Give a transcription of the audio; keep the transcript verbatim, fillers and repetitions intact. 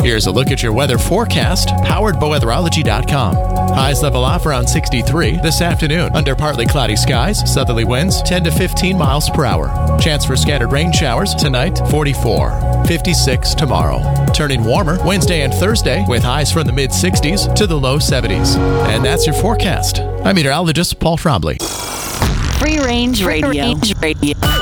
Here's a look at your weather forecast, powered by weatherology dot com. Highs level off around sixty-three this afternoon. Under partly cloudy skies, southerly winds ten to fifteen miles per hour. Chance for scattered rain showers tonight, forty-four. fifty-six tomorrow. Turning warmer Wednesday and Thursday with highs from the mid-sixties to the low seventies. And that's your forecast. I'm meteorologist Paul Trombley. Free Range Radio. Free Range Radio.